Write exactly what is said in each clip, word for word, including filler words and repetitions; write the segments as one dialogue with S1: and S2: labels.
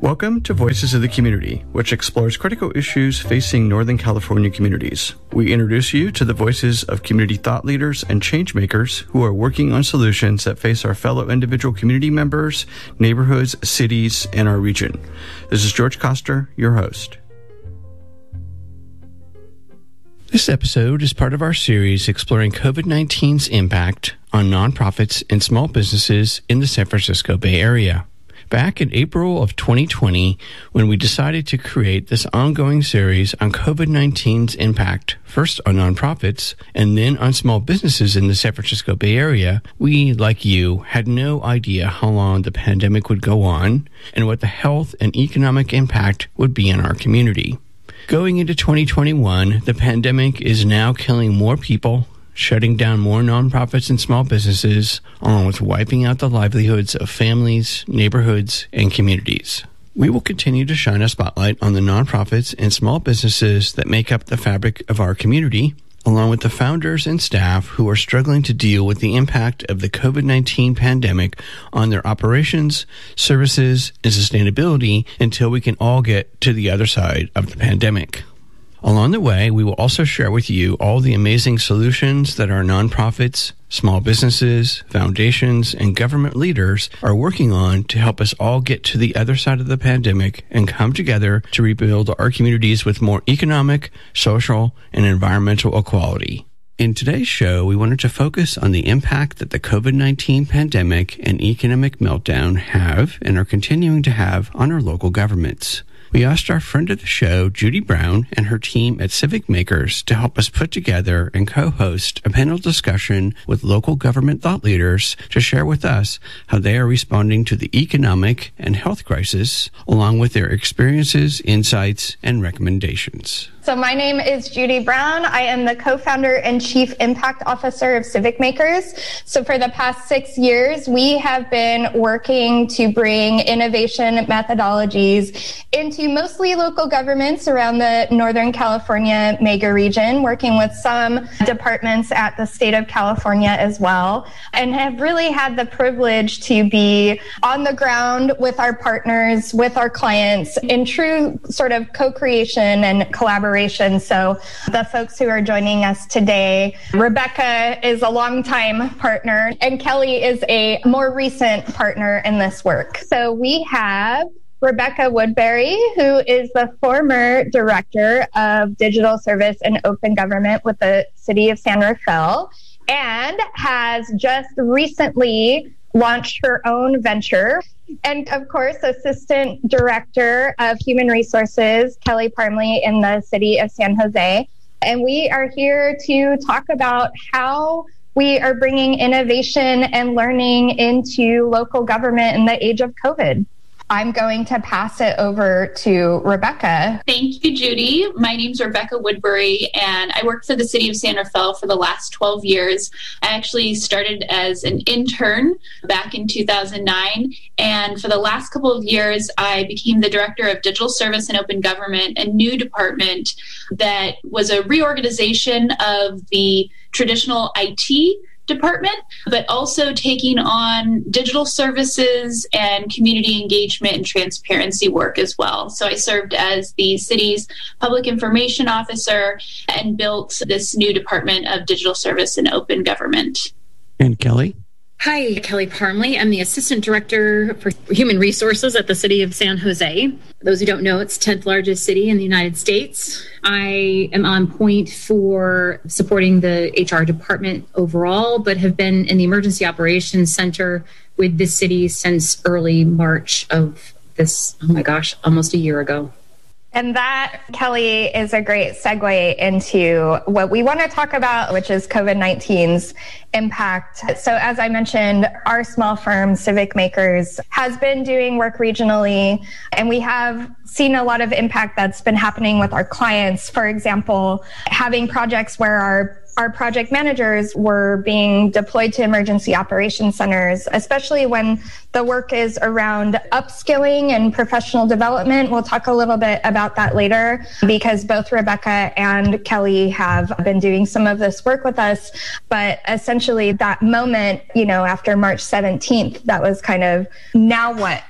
S1: Welcome to Voices of the Community, which explores critical issues facing Northern California communities. We introduce you to the voices of community thought leaders and change makers who are working on solutions that face our fellow individual community members, neighborhoods, cities, and our region. This is George Koster, your host. This episode is part of our series exploring COVID nineteen's impact on nonprofits and small businesses in the San Francisco Bay Area. Back in April of twenty twenty, when we decided to create this ongoing series on COVID nineteen's impact, first on nonprofits and then on small businesses in the San Francisco Bay Area, we, like you, had no idea how long the pandemic would go on and what the health and economic impact would be in our community. Going into twenty twenty-one, the pandemic is now killing more people, shutting down more nonprofits and small businesses, along with wiping out the livelihoods of families, neighborhoods, and communities. We will continue to shine a spotlight on the nonprofits and small businesses that make up the fabric of our community, along with the founders and staff who are struggling to deal with the impact of the COVID nineteen pandemic on their operations, services, and sustainability until we can all get to the other side of the pandemic. Along the way, we will also share with you all the amazing solutions that our nonprofits, small businesses, foundations, and government leaders are working on to help us all get to the other side of the pandemic and come together to rebuild our communities with more economic, social, and environmental equality. In today's show, we wanted to focus on the impact that the COVID nineteen pandemic and economic meltdown have and are continuing to have on our local governments. We asked our friend of the show, Judy Brown, and her team at Civic Makers to help us put together and co-host a panel discussion with local government thought leaders to share with us how they are responding to the economic and health crisis, along with their experiences, insights, and recommendations.
S2: So my name is Judy Brown. I am the co-founder and chief impact officer of Civic Makers. So for the past six years, we have been working to bring innovation methodologies into mostly local governments around the Northern California mega region, working with some departments at the state of California as well, and have really had the privilege to be on the ground with our partners, with our clients, in true sort of co-creation and collaboration. So the folks who are joining us today, Rebecca is a longtime partner and Kelly is a more recent partner in this work. So we have Rebecca Woodbury, who is the former director of digital service and open government with the city of San Rafael and has just recently launched her own venture. And of course, Assistant Director of Human Resources, Kelly Parmley in the city of San Jose. And we are here to talk about how we are bringing innovation and learning into local government in the age of COVID. I'm going to pass it over to Rebecca.
S3: Thank you, Judy. My name's Rebecca Woodbury, and I worked for the city of San Rafael for the last twelve years. I actually started as an intern back in two thousand nine, and for the last couple of years, I became the director of digital service and open government, a new department that was a reorganization of the traditional I T department, but also taking on digital services and community engagement and transparency work as well. So I served as the city's public information officer and built this new department of digital service and open government.
S1: And Kelly?
S4: Hi, Kelly Parmley. I'm the Assistant Director for Human Resources at the City of San Jose. For those who don't know, it's the tenth largest city in the United States. I am on point for supporting the H R department overall, but have been in the Emergency Operations Center with the city since early March of this, oh my gosh, almost a year ago.
S2: And that, Kelly, is a great segue into what we want to talk about, which is COVID nineteen's impact. So as I mentioned, our small firm, Civic Makers, has been doing work regionally, and we have seen a lot of impact that's been happening with our clients. For example, having projects where our Our project managers were being deployed to emergency operations centers, especially when the work is around upskilling and professional development. We'll talk a little bit about that later because both Rebecca and Kelly have been doing some of this work with us. But essentially that moment, you know, after March seventeenth, that was kind of now what?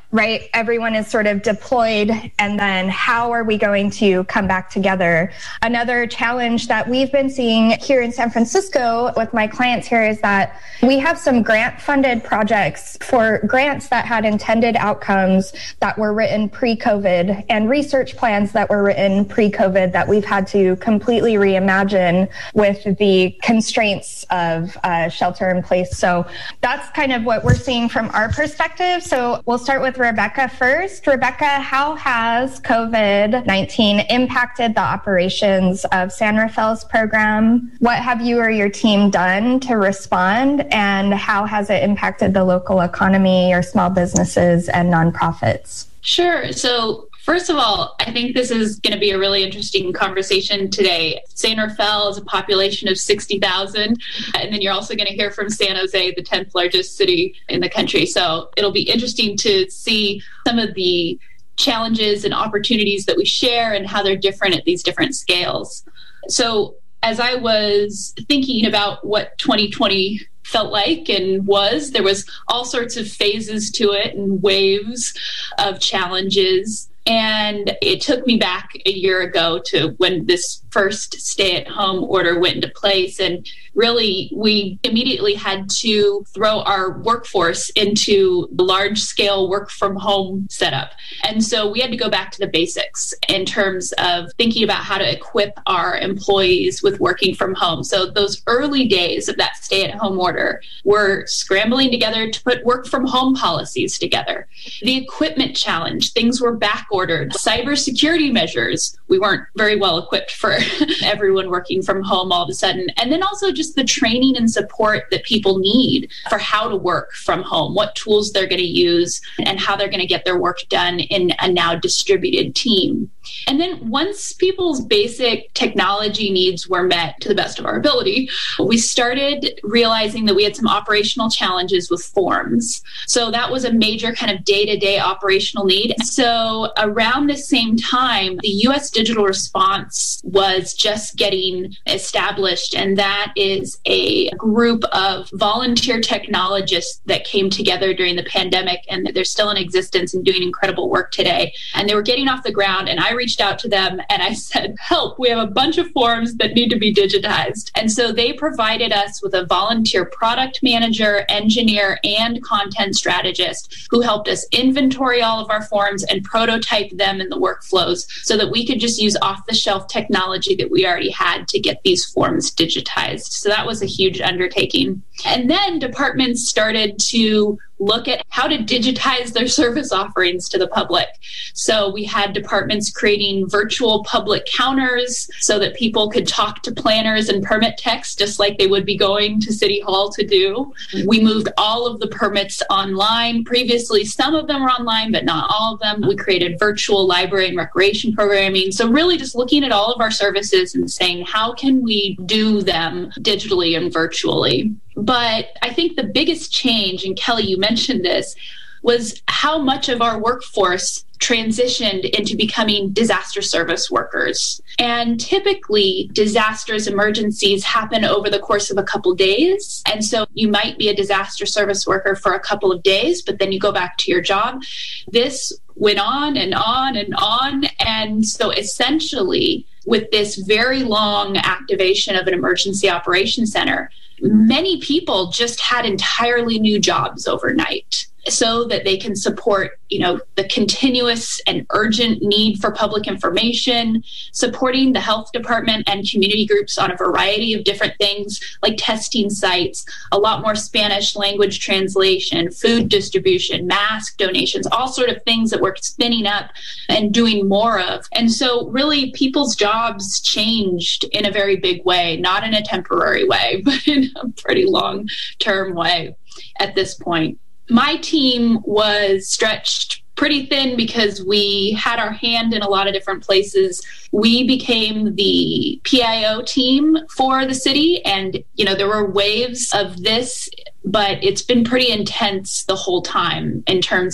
S2: right? Everyone is sort of deployed, and then how are we going to come back together? Another challenge that we've been seeing here in San Francisco with my clients here is that we have some grant-funded projects for grants that had intended outcomes that were written pre-COVID and research plans that were written pre-COVID that we've had to completely reimagine with the constraints of uh, shelter in place. So that's kind of what we're seeing from our perspective. So we'll start with Rebecca first. Rebecca, how has COVID nineteen impacted the operations of San Rafael's program? What have you or your team done to respond? And how has it impacted the local economy or small businesses and nonprofits?
S3: Sure. So first of all, I think this is going to be a really interesting conversation today. San Rafael is a population of sixty thousand, and then you're also going to hear from San Jose, the tenth largest city in the country. So it'll be interesting to see some of the challenges and opportunities that we share and how they're different at these different scales. So as I was thinking about what twenty twenty felt like and was, there was all sorts of phases to it and waves of challenges. And it took me back a year ago to when this first stay-at-home order went into place. And really, we immediately had to throw our workforce into the large-scale work-from-home setup. And so we had to go back to the basics in terms of thinking about how to equip our employees with working from home. So those early days of that stay-at-home order were scrambling together to put work-from-home policies together. The equipment challenge, things were back ordered. Cybersecurity measures, we weren't very well equipped for everyone working from home all of a sudden. And then also just the training and support that people need for how to work from home, what tools they're going to use, and how they're going to get their work done in a now distributed team. And then once people's basic technology needs were met to the best of our ability, we started realizing that we had some operational challenges with forms. So that was a major kind of day-to-day operational need. So around the same time, the U S Digital Response was just getting established, and that is a group of volunteer technologists that came together during the pandemic, and they're still in existence and doing incredible work today. And they were getting off the ground, and I reached out to them and I said, help, we have a bunch of forms that need to be digitized. And so they provided us with a volunteer product manager, engineer, and content strategist who helped us inventory all of our forms and prototype them in the workflows so that we could just use off-the-shelf technology that we already had to get these forms digitized. So that was a huge undertaking. And then departments started to look at how to digitize their service offerings to the public. So we had departments creating virtual public counters so that people could talk to planners and permit techs just like they would be going to City Hall to do. We moved all of the permits online. Previously, some of them were online, but not all of them. We created virtual library and recreation programming. So really just looking at all of our services and saying, how can we do them digitally and virtually? But I think the biggest change, and Kelly, you mentioned this, was how much of our workforce transitioned into becoming disaster service workers. And typically, disasters, emergencies happen over the course of a couple days. And so you might be a disaster service worker for a couple of days, but then you go back to your job. This went on and on and on. And so essentially, with this very long activation of an emergency operations center, many people just had entirely new jobs overnight so that they can support, you know, the continuous and urgent need for public information, supporting the health department and community groups on a variety of different things like testing sites, a lot more Spanish language translation, food distribution, mask donations, all sort of things that we're spinning up and doing more of. And so really people's jobs changed in a very big way, not in a temporary way, but in a pretty long-term way at this point. My team was stretched pretty thin because we had our hand in a lot of different places. We became the P I O team for the city, and you know there were waves of this, but it's been pretty intense the whole time in terms of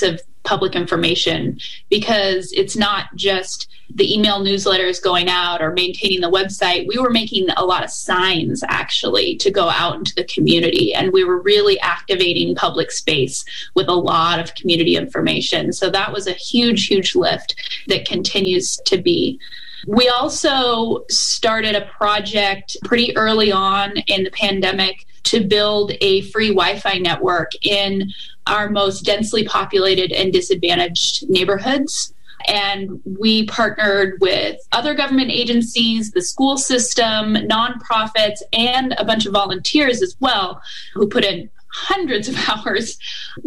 S3: public information, because it's not just the email newsletters going out or maintaining the website. We were making a lot of signs actually to go out into the community, and we were really activating public space with a lot of community information. So that was a huge, huge lift that continues to be. We also started a project pretty early on in the pandemic to build a free Wi-Fi network in our most densely populated and disadvantaged neighborhoods. And we partnered with other government agencies, the school system, nonprofits, and a bunch of volunteers as well, who put in hundreds of hours.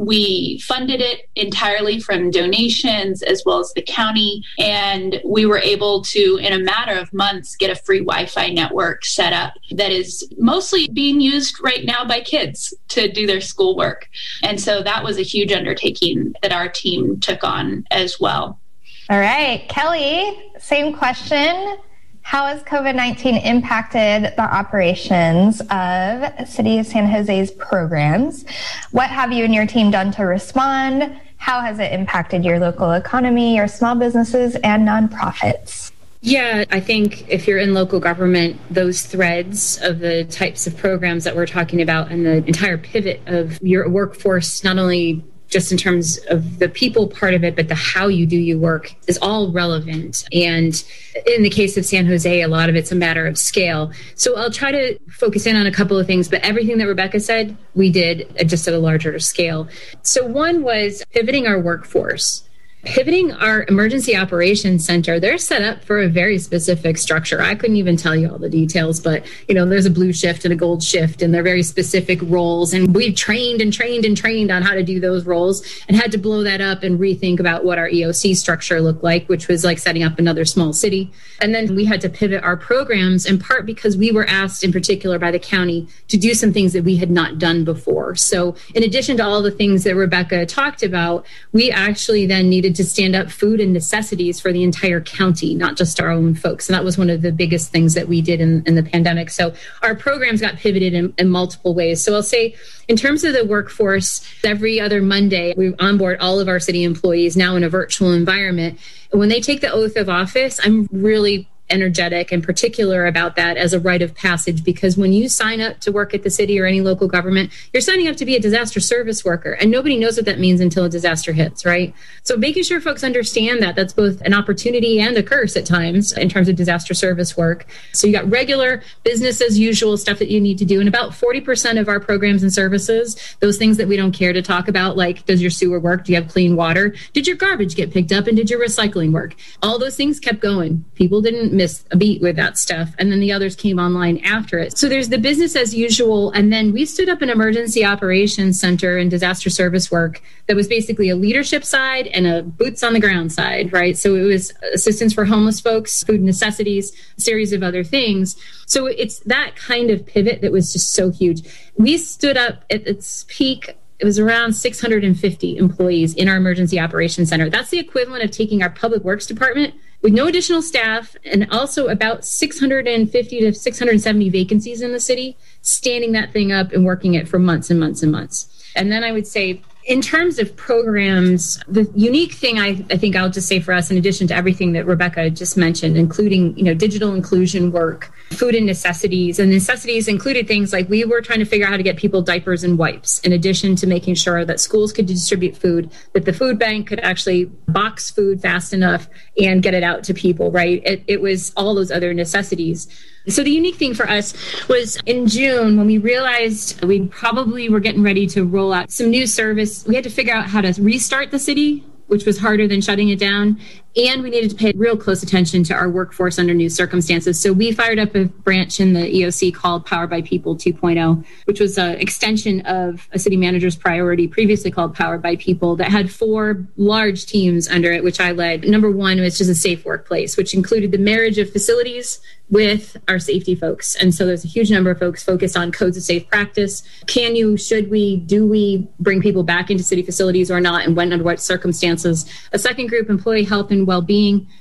S3: We funded it entirely from donations as well as the county. And we were able to, in a matter of months, get a free Wi-Fi network set up that is mostly being used right now by kids to do their schoolwork. And so that was a huge undertaking that our team took on as well.
S2: All right, Kelly, same question. How has COVID nineteen impacted the operations of City of San Jose's programs? What have you and your team done to respond? How has it impacted your local economy, your small businesses, and nonprofits?
S4: Yeah, I think if you're in local government, those threads of the types of programs that we're talking about and the entire pivot of your workforce, not only just in terms of the people part of it, but the how you do your work is all relevant. And in the case of San Jose, a lot of it's a matter of scale. So I'll try to focus in on a couple of things, but everything that Rebecca said, we did just at a larger scale. So one was pivoting our workforce. Pivoting our emergency operations center, they're set up for a very specific structure. I couldn't even tell you all the details, but you know, there's a blue shift and a gold shift, and they're very specific roles. And we've trained and trained and trained on how to do those roles, and had to blow that up and rethink about what our E O C structure looked like, which was like setting up another small city. And then we had to pivot our programs, in part because we were asked in particular by the county to do some things that we had not done before. So in addition to all the things that Rebecca talked about, we actually then needed to stand up food and necessities for the entire county, not just our own folks. And that was one of the biggest things that we did in, in the pandemic. So our programs got pivoted in, in multiple ways. So I'll say in terms of the workforce, every other Monday, we onboard all of our city employees now in a virtual environment. And when they take the oath of office, I'm really energetic and particular about that as a rite of passage, because when you sign up to work at the city or any local government, you're signing up to be a disaster service worker, and nobody knows what that means until a disaster hits, right? So making sure folks understand that that's both an opportunity and a curse at times in terms of disaster service work. So you got regular business as usual stuff that you need to do, and about forty percent of our programs and services, those things that we don't care to talk about, like does your sewer work? Do you have clean water? Did your garbage get picked up? And did your recycling work? All those things kept going. People didn't miss a beat with that stuff. And then the others came online after it. So there's the business as usual. And then we stood up an emergency operations center and disaster service work that was basically a leadership side and a boots on the ground side, right? So it was assistance for homeless folks, food necessities, a series of other things. So it's that kind of pivot that was just so huge. We stood up at its peak. It was around six hundred fifty employees in our emergency operations center. That's the equivalent of taking our public works department with no additional staff, and also about six hundred fifty to six hundred seventy vacancies in the city, standing that thing up and working it for months and months and months. And then I would say, in terms of programs, the unique thing I, I think I'll just say for us, in addition to everything that Rebecca just mentioned, including, you know, digital inclusion work, food and necessities, and necessities included things like we were trying to figure out how to get people diapers and wipes, in addition to making sure that schools could distribute food, that the food bank could actually box food fast enough and get it out to people, right? It, it was all those other necessities. So the unique thing for us was in June, when we realized we probably were getting ready to roll out some new service, we had to figure out how to restart the city, which was harder than shutting it down. And we needed to pay real close attention to our workforce under new circumstances. So we fired up a branch in the E O C called Powered by People two point oh, which was an extension of a city manager's priority, previously called Powered by People, that had four large teams under it, which I led. Number one was just a safe workplace, which included the marriage of facilities with our safety folks. And so there's a huge number of folks focused on codes of safe practice. Can you, should we, do we bring people back into city facilities or not, and when, under what circumstances? A second group, employee health and well-being,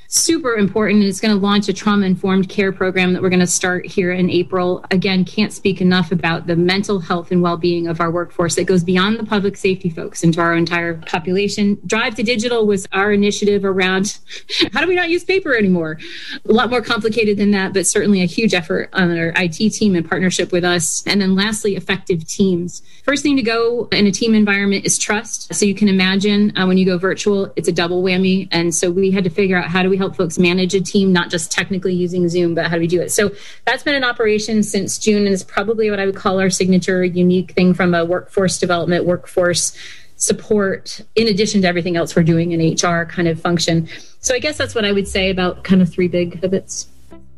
S4: super important. It's going to launch a trauma-informed care program that we're going to start here in April. Again, can't speak enough about the mental health and well-being of our workforce. It goes beyond the public safety folks into our entire population. Drive to Digital was our initiative around how do we not use paper anymore? A lot more complicated than that, but certainly a huge effort on our I T team in partnership with us. And then lastly, effective teams. First thing to go in a team environment is trust. So you can imagine uh, when you go virtual, it's a double whammy. And so we had to figure out how do we help folks manage a team, not just technically using Zoom, but how do we do it? So that's been in operation since June and is probably what I would call our signature unique thing from a workforce development, workforce support, in addition to everything else we're doing in H R kind of function. So I guess that's what I would say about kind of three big pivots.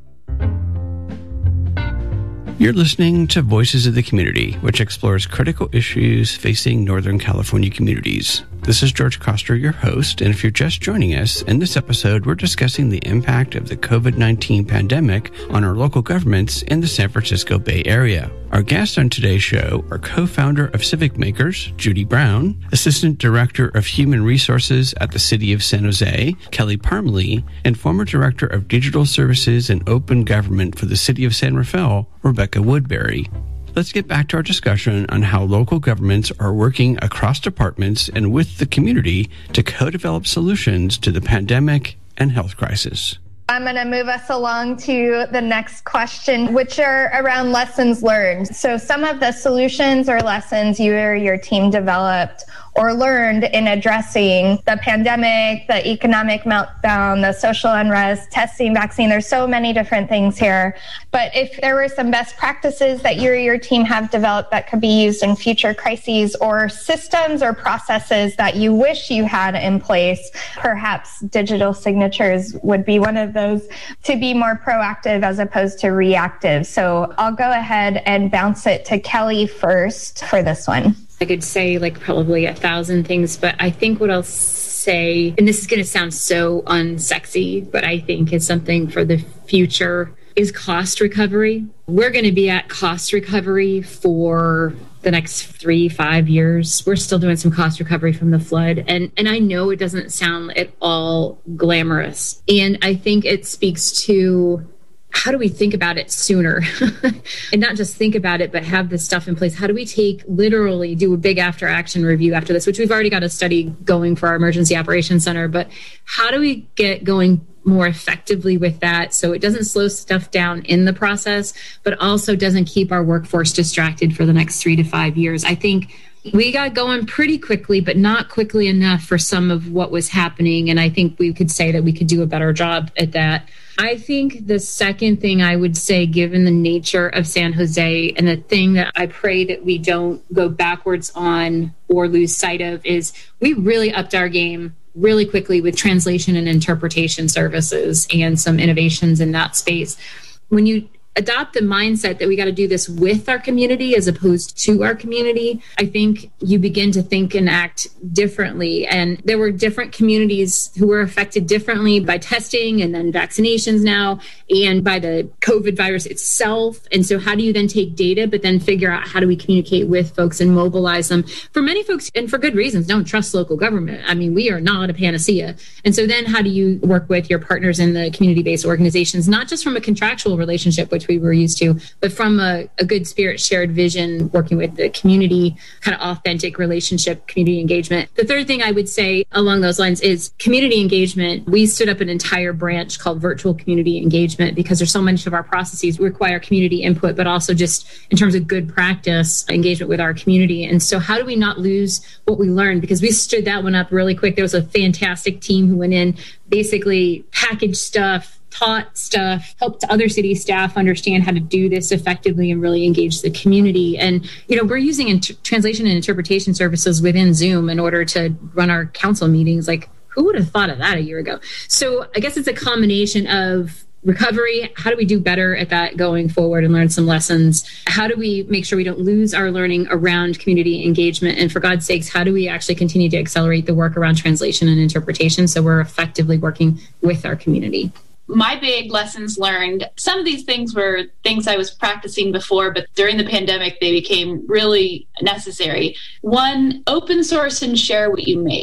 S1: You're listening to Voices of the Community, which explores critical issues facing Northern California communities. This is George Koster, your host, and if you're just joining us, in this episode, we're discussing the impact of the COVID nineteen pandemic on our local governments in the San Francisco Bay Area. Our guests on today's show are co-founder of Civic Makers, Judy Brown, Assistant Director of Human Resources at the City of San Jose, Kelly Parmalee, and former Director of Digital Services and Open Government for the City of San Rafael, Rebecca Woodbury. Let's get back to our discussion on how local governments are working across departments and with the community to co-develop solutions to the pandemic and health crisis.
S2: I'm going to move us along to the next question, which are around lessons learned. So some of the solutions or lessons you or your team developed or learned in addressing the pandemic, the economic meltdown, the social unrest, testing, vaccine. There's so many different things here. But if there were some best practices that you or your team have developed that could be used in future crises, or systems or processes that you wish you had in place, perhaps digital signatures would be one of those, to be more proactive as opposed to reactive. So I'll go ahead and bounce it to Kelly first for this one.
S4: I could say like probably a thousand things, but I think what I'll say, and this is going to sound so unsexy, but I think it's something for the future, is cost recovery. We're going to be at cost recovery for the next three, five years. We're still doing some cost recovery from the flood. And, and I know it doesn't sound at all glamorous. And I think it speaks to how do we think about it sooner and not just think about it, but have this stuff in place? How do we take literally do a big after action review after this, which we've already got a study going for our emergency operations center, but how do we get going more effectively with that so it doesn't slow stuff down in the process, but also doesn't keep our workforce distracted for the next three to five years? I think we got going pretty quickly, but not quickly enough for some of what was happening. And I think we could say that we could do a better job at that. I think the second thing I would say, given the nature of San Jose, and the thing that I pray that we don't go backwards on or lose sight of, is we really upped our game really quickly with translation and interpretation services and some innovations in that space. When you adopt the mindset that we got to do this with our community as opposed to our community, I think you begin to think and act differently. And there were different communities who were affected differently by testing and then vaccinations now, and by the COVID virus itself. And so how do you then take data, but then figure out how do we communicate with folks and mobilize them? For many folks, and for good reasons, don't trust local government. I mean, we are not a panacea. And so then how do you work with your partners in the community-based organizations, not just from a contractual relationship, which we were used to, but from a, a good spirit, shared vision, working with the community, kind of authentic relationship, community engagement. The third thing I would say along those lines is community engagement. We stood up an entire branch called Virtual Community Engagement because there's so much of our processes require community input, but also just in terms of good practice, engagement with our community. And so how do we not lose what we learned? Because we stood that one up really quick. There was a fantastic team who went in, basically packaged stuff, taught stuff, helped other city staff understand how to do this effectively and really engage the community. And, you know, we're using inter- translation and interpretation services within Zoom in order to run our council meetings. Like, who would have thought of that a year ago? So I guess it's a combination of recovery. How do we do better at that going forward and learn some lessons? How do we make sure we don't lose our learning around community engagement? And for God's sakes, how do we actually continue to accelerate the work around translation and interpretation so we're effectively working with our community?
S3: My big lessons learned, some of these things were things I was practicing before, but during the pandemic, they became really necessary. One, open source and share what you make.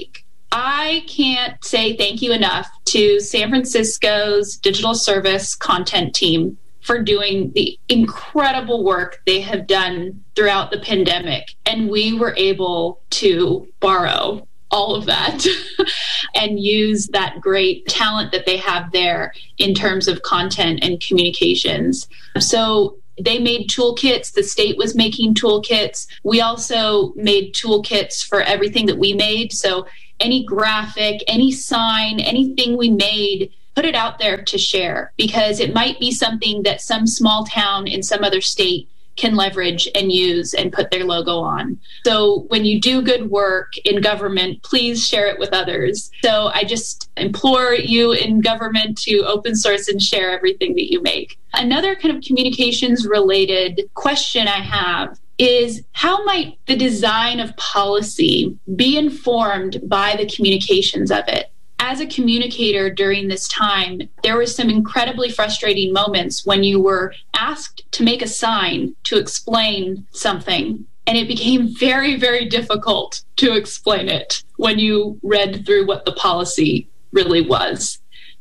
S3: I can't say thank you enough to San Francisco's digital service content team for doing the incredible work they have done throughout the pandemic. And we were able to borrow all of that and use that great talent that they have there in terms of content and communications. So they made toolkits. The state was making toolkits. We also made toolkits for everything that we made. So any graphic, any sign, anything we made, put it out there to share, because it might be something that some small town in some other state can leverage and use and put their logo on. So when you do good work in government, please share it with others. So I just implore you in government to open source and share everything that you make. Another kind of communications related question I have is, how might the design of policy be informed by the communications of it? As a communicator during this time, there were some incredibly frustrating moments when you were asked to make a sign to explain something, and it became very, very difficult to explain it when you read through what the policy really was.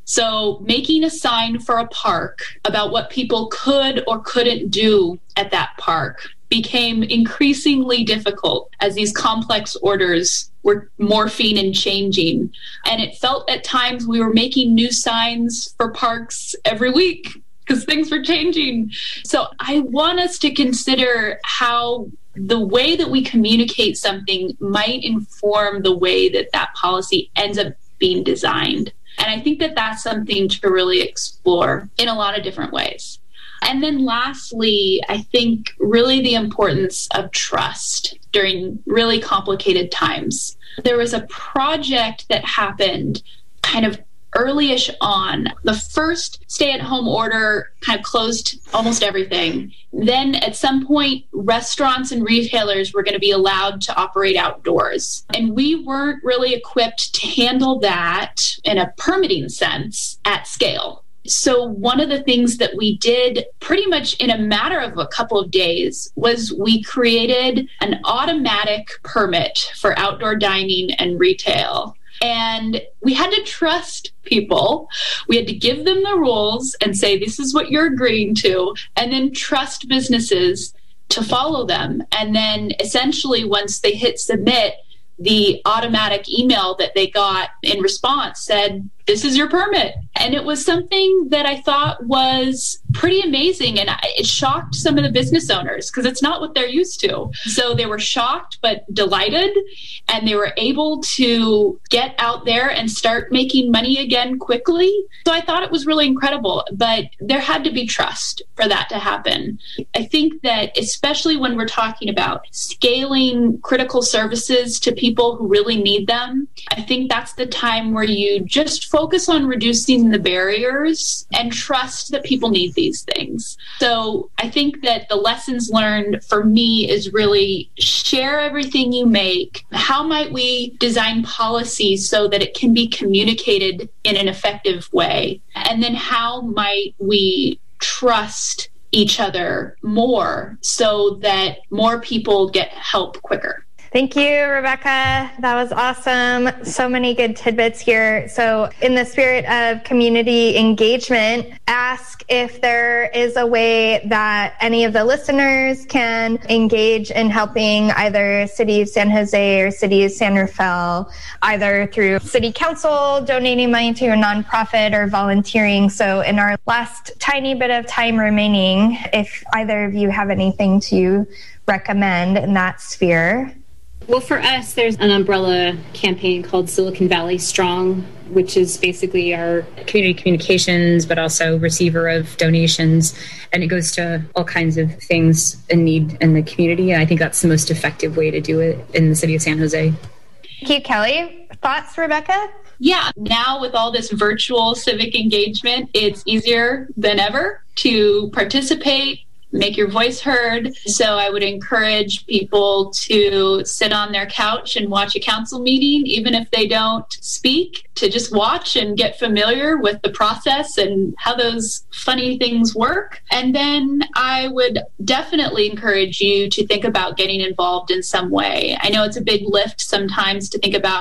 S3: So making a sign for a park about what people could or couldn't do at that park became increasingly difficult as these complex orders were morphing and changing. And it felt at times we were making new signs for parks every week because things were changing. So I want us to consider how the way that we communicate something might inform the way that that policy ends up being designed. And I think that that's something to really explore in a lot of different ways. And then lastly, I think really the importance of trust during really complicated times. There was a project that happened kind of early-ish on. The first stay-at-home order kind of closed almost everything. Then at some point, restaurants and retailers were going to be allowed to operate outdoors. And we weren't really equipped to handle that in a permitting sense at scale. So one of the things that we did pretty much in a matter of a couple of days was we created an automatic permit for outdoor dining and retail. And we had to trust people. We had to give them the rules and say, this is what you're agreeing to, and then trust businesses to follow them. And then essentially once they hit submit, the automatic email that they got in response said, this is your permit. And it was something that I thought was pretty amazing. And it shocked some of the business owners because it's not what they're used to. So they were shocked, but delighted. And they were able to get out there and start making money again quickly. So I thought it was really incredible. But there had to be trust for that to happen. I think that especially when we're talking about scaling critical services to people who really need them, I think that's the time where you just focus on reducing the barriers and trust that people need these things. So I think that the lessons learned for me is really share everything you make. How might we design policy so that it can be communicated in an effective way? And then how might we trust each other more so that more people get help quicker?
S2: Thank you, Rebecca. That was awesome. So many good tidbits here. So in the spirit of community engagement, ask if there is a way that any of the listeners can engage in helping either City of San Jose or City of San Rafael, either through City Council, donating money to a nonprofit, or volunteering. So in our last tiny bit of time remaining, if either of you have anything to recommend in that sphere.
S4: Well, for us, there's an umbrella campaign called Silicon Valley Strong, which is basically our community communications, but also receiver of donations. And it goes to all kinds of things in need in the community. And I think that's the most effective way to do it in the city of San Jose.
S2: Thank you, Kelly. Thoughts, Rebecca?
S3: Yeah, now with all this virtual civic engagement, it's easier than ever to participate, make your voice heard. So I would encourage people to sit on their couch and watch a council meeting, even if they don't speak, to just watch and get familiar with the process and how those funny things work. And then I would definitely encourage you to think about getting involved in some way. I know it's a big lift sometimes to think about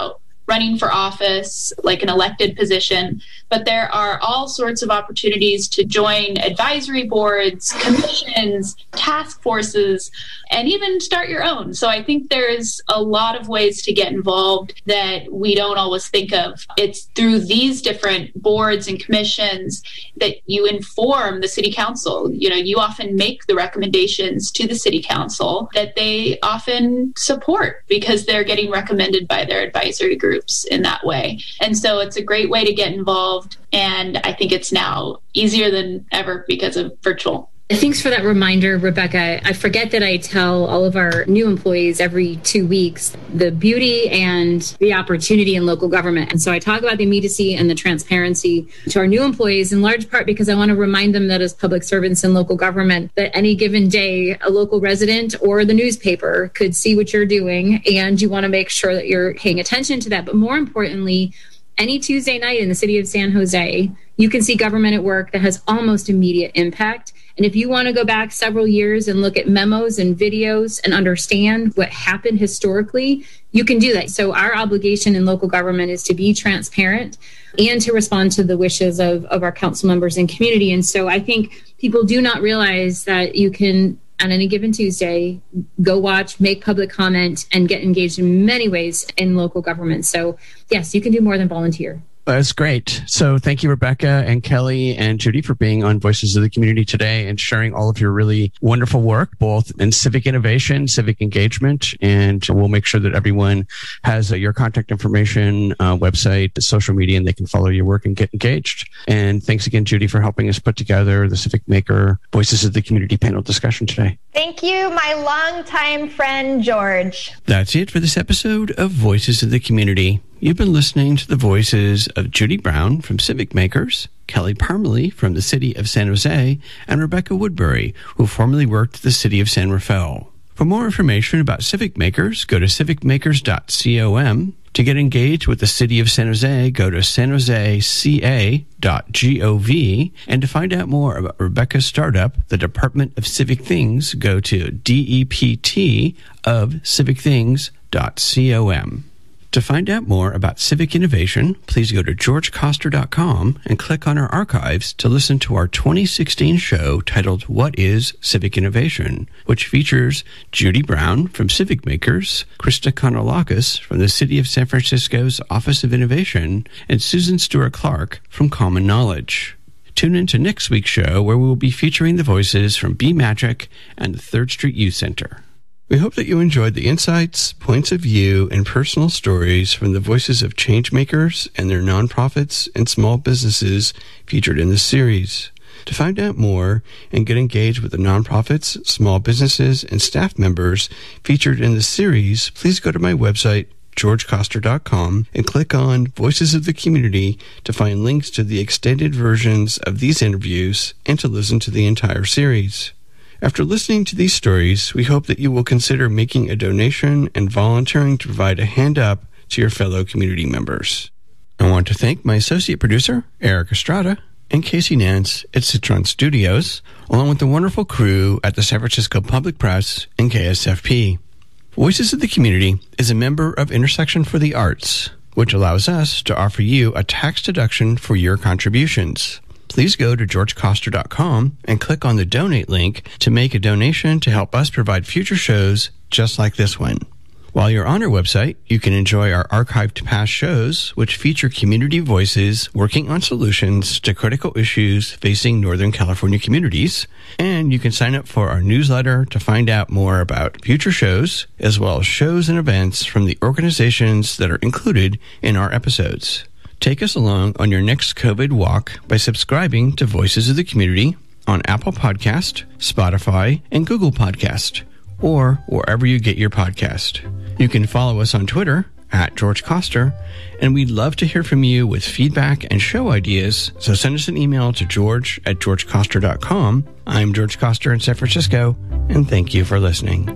S3: running for office, like an elected position, but there are all sorts of opportunities to join advisory boards, commissions, task forces, and even start your own. So I think there's a lot of ways to get involved that we don't always think of. It's through these different boards and commissions that you inform the city council. You know, you often make the recommendations to the city council that they often support because they're getting recommended by their advisory groups in that way. And so it's a great way to get involved. And I think it's now easier than ever because of virtual.
S4: Thanks for that reminder, Rebecca. I forget that I tell all of our new employees every two weeks the beauty and the opportunity in local government. And so I talk about the immediacy and the transparency to our new employees, in large part because I want to remind them that as public servants in local government, that any given day, a local resident or the newspaper could see what you're doing, and you want to make sure that you're paying attention to that. But more importantly, any Tuesday night in the city of San Jose, you can see government at work that has almost immediate impact. And if you want to go back several years and look at memos and videos and understand what happened historically, you can do that. So our obligation in local government is to be transparent and to respond to the wishes of, of our council members and community. And so I think people do not realize that you can, on any given Tuesday, go watch, make public comment, and get engaged in many ways in local government. So yes, you can do more than volunteer.
S1: That's great. So thank you, Rebecca and Kelly and Judy, for being on Voices of the Community today and sharing all of your really wonderful work, both in civic innovation, civic engagement, and we'll make sure that everyone has uh, your contact information, uh, website, social media, and they can follow your work and get engaged. And thanks again, Judy, for helping us put together the Civic Maker Voices of the Community panel discussion today.
S2: Thank you, my longtime friend, George.
S1: That's it for this episode of Voices of the Community. You've been listening to the voices of Judy Brown from Civic Makers, Kelly Parmalee from the City of San Jose, and Rebecca Woodbury, who formerly worked at the City of San Rafael. For more information about Civic Makers, go to civic makers dot com. To get engaged with the City of San Jose, go to san jose c a dot gov. And to find out more about Rebecca's startup, the Department of Civic Things, go to D E P T of civic things dot com. To find out more about civic innovation, please go to george coster dot com and click on our archives to listen to our twenty sixteen show titled What is Civic Innovation?, which features Judy Brown from Civic Makers, Krista Konolakis from the City of San Francisco's Office of Innovation, and Susan Stewart-Clark from Common Knowledge. Tune in to next week's show, where we will be featuring the voices from B Magic and the Third Street Youth Center. We hope that you enjoyed the insights, points of view, and personal stories from the voices of changemakers and their nonprofits and small businesses featured in this series. To find out more and get engaged with the nonprofits, small businesses, and staff members featured in the series, please go to my website, george coster dot com, and click on Voices of the Community to find links to the extended versions of these interviews and to listen to the entire series. After listening to these stories, we hope that you will consider making a donation and volunteering to provide a hand up to your fellow community members. I want to thank my associate producer, Eric Estrada, and Casey Nance at Citron Studios, along with the wonderful crew at the San Francisco Public Press and K S F P. Voices of the Community is a member of Intersection for the Arts, which allows us to offer you a tax deduction for your contributions. Please go to george coster dot com and click on the donate link to make a donation to help us provide future shows just like this one. While you're on our website, you can enjoy our archived past shows, which feature community voices working on solutions to critical issues facing Northern California communities. And you can sign up for our newsletter to find out more about future shows, as well as shows and events from the organizations that are included in our episodes. Take us along on your next COVID walk by subscribing to Voices of the Community on Apple Podcast, Spotify, and Google Podcast, or wherever you get your podcast. You can follow us on Twitter at George Coster, and we'd love to hear from you with feedback and show ideas, so send us an email to george at george coster dot com. I'm George Coster in San Francisco, and thank you for listening.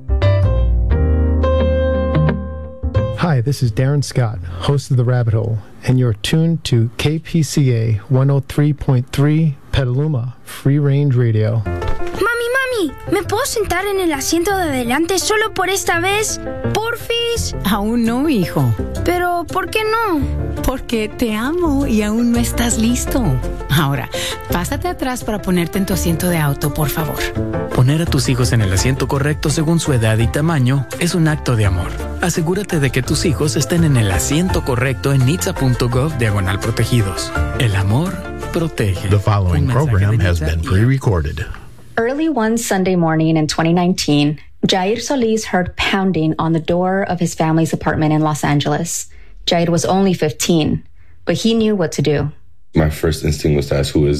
S5: Hi, this is Darren Scott, host of The Rabbit Hole, and you're tuned to K P C A one oh three point three Petaluma Free Range Radio.
S6: Mami, mami, ¿me puedo sentar en el asiento de adelante solo por esta vez? ¡Porfis! Solís? Aún no, hijo.
S7: ¿Pero por qué no?
S6: Porque te amo y aún no estás listo. Ahora, pásate atrás para ponerte en tu asiento de auto, por favor.
S8: Poner a tus hijos en el asiento correcto según su edad y tamaño es un acto de amor. Asegúrate de que tus hijos estén en el asiento correcto en nitsa.gov diagonal protegidos. El amor protege.
S9: The following program has been pre-recorded.
S10: Early one Sunday morning in twenty nineteen, Jair Solis heard pounding on the door of his family's apartment in Los Angeles. Jair was only fifteen, but he knew what to do.
S11: My first instinct was to ask, who is